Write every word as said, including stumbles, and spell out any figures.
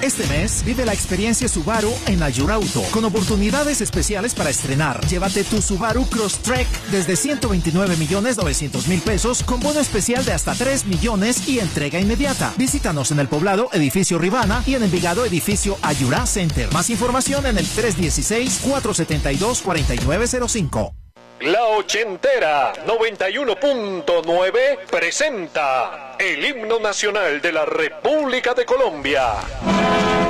Este mes vive la experiencia Subaru en Ayurauto con oportunidades especiales para estrenar. Llévate tu Subaru Crosstrek desde ciento veintinueve millones novecientos mil pesos con bono especial de hasta tres millones y entrega inmediata. Visítanos en el Poblado, edificio Rivana, y en Envigado, edificio Ayurá Center. Más información en el tres uno seis, cuatro siete dos, cuatro nueve cero cinco. La ochentera noventa y uno punto nueve presenta el himno nacional de la República de Colombia.